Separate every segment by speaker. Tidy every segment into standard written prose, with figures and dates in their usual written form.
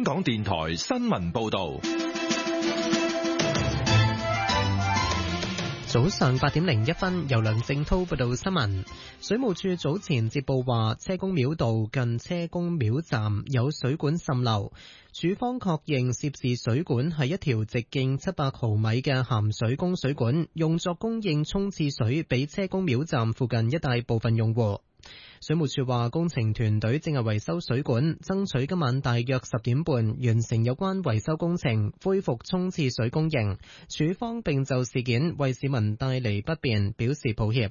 Speaker 1: 港電台新聞報道。
Speaker 2: 早上8點01分，由梁正濤報道新聞。水務署早前接報話，車公廟道近車公廟站有水管滲漏，署方確認涉事水管係一條直徑700毫米嘅鹹水供水管，用作供應沖廁水俾車公廟站附近一帶部分用戶。水務署話，工程團隊正係維修水管，爭取今晚大約10點半完成有關維修工程，恢復沖廁水供應。署方並就事件為市民帶嚟不便表示抱歉。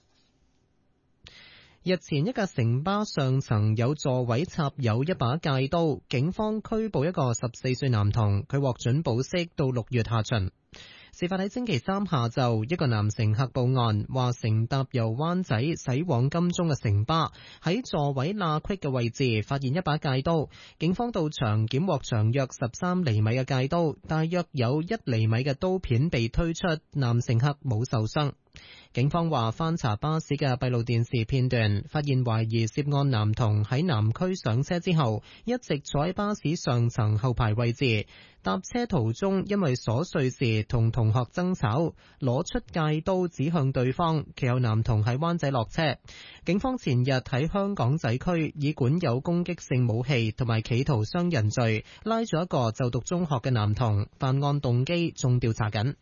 Speaker 2: 日前一架城巴上層有座位插有一把戒刀，警方拘捕一個14歲男童，佢獲准保釋到6月下旬。事發喺星期三下晝，一個男乘客報案，話乘搭由灣仔駛往金鐘嘅城巴喺座位罅隙嘅位置發現一把戒刀，警方到場檢獲長約13厘米嘅戒刀，大約有1厘米嘅刀片被推出，男乘客冇受傷。警方話翻查巴士嘅閉路電視片段，發現懷疑涉案男童喺南區上車之後，一直坐喺巴士上層後排位置。搭車途中因為瑣碎事同同學爭吵，攞出戒刀指向對方，其後男童喺灣仔落車。警方前日喺香港仔區以管有攻擊性武器同埋企圖傷人罪拉咗一個就讀中學嘅男童，犯案動機仲調查緊。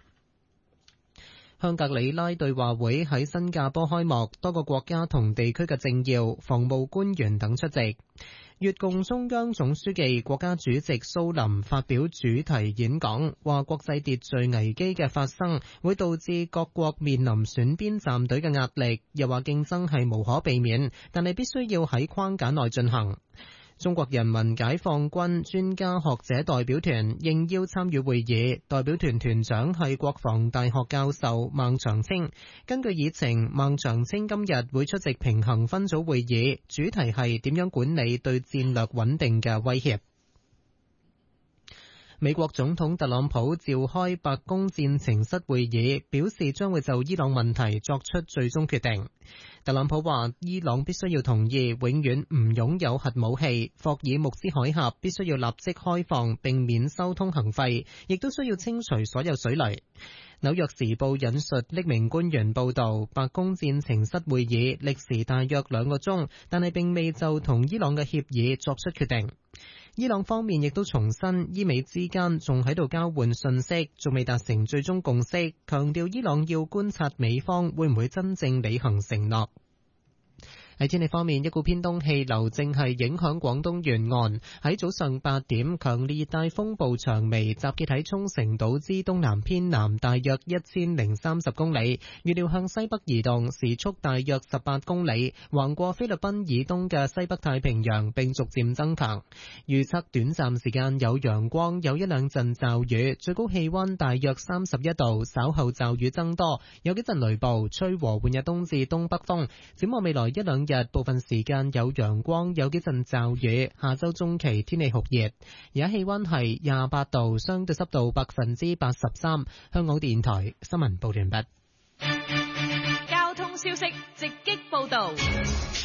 Speaker 2: 香格里拉對話會喺新加坡開幕，多個國家同地區嘅政要、防務官員等出席。越共中央總書記、國家主席蘇林發表主題演講，話國際秩序危機嘅發生會導致各國面臨選邊站隊嘅壓力，又話競爭係無可避免，但係必須要喺框架內進行。中國人民解放軍專家學者代表團應邀參與會議，代表團團長係國防大學教授孟長青。根據議程，孟長青今日會出席平衡分組會議，主題係點樣管理對戰略穩定嘅威脅。美國總統特朗普召開白宮戰情室會議，表示將會就伊朗問題作出最終決定。特朗普話，伊朗必須要同意永遠唔擁有核武器，霍爾木茲海峽必須要立即開放並免收通行費，亦都需要清除所有水泥。紐約時報引述匿名官員報道，白宮戰情室會議歷時大約2個鐘，但係並未就同伊朗嘅協議作出決定。伊朗方面亦都重申，伊美之間仲喺度交換信息，仲未達成最終共識，強調伊朗要觀察美方會唔會真正履行承諾。喺天氣方面，一股偏東氣流正係影響廣東沿岸。喺早上8點，強烈熱帶風暴長眉集結喺沖繩島之東南偏南大約1030公里，預料向西北移動，時速大約18公里，橫過菲律賓以東嘅西北太平洋，並逐漸增強。預測短暫時間有陽光，有一兩陣驟雨，最高氣溫大約31度，稍後驟雨增多，有幾陣雷暴，吹和緩日東至東北風。展望未來一兩日部分時間有陽光，有幾陣驟雨。下周中期天氣酷熱，而家氣溫係28度，相對濕度83%。香港電台新聞報道完畢。
Speaker 3: 交通消息直擊報道。